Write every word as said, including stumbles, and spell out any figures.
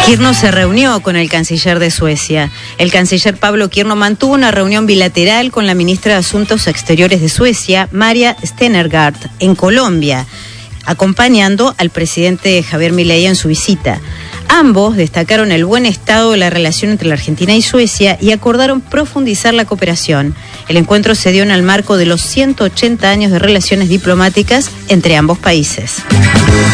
Kirno se reunió con el canciller de Suecia. El canciller Pablo Kirno mantuvo una reunión bilateral con la ministra de Asuntos Exteriores de Suecia, Maria Stenergard, en Colombia, acompañando al presidente Javier Milei en su visita. Ambos destacaron el buen estado de la relación entre la Argentina y Suecia y acordaron profundizar la cooperación. El encuentro se dio en el marco de los ciento ochenta años de relaciones diplomáticas entre ambos países.